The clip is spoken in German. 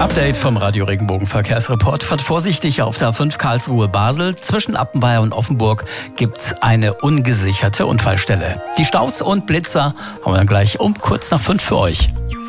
Update vom Radio Regenbogen Verkehrsreport. Fahrt vorsichtig auf der A5 Karlsruhe-Basel. Zwischen Appenweier und Offenburg gibt's eine ungesicherte Unfallstelle. Die Staus und Blitzer haben wir dann gleich um kurz nach 5 für euch.